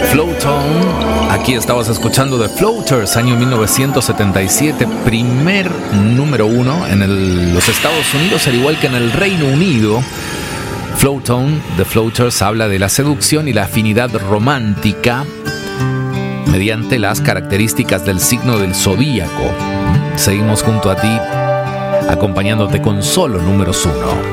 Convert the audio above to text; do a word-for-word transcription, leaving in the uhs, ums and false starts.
Flowtone. Aquí estabas escuchando The Floaters, año mil novecientos setenta y siete, primer número uno en el, los Estados Unidos, al igual que en el Reino Unido. Flowtone, The Floaters, habla de la seducción y la afinidad romántica mediante las características del signo del zodíaco. Seguimos junto a ti, acompañándote con solo números uno.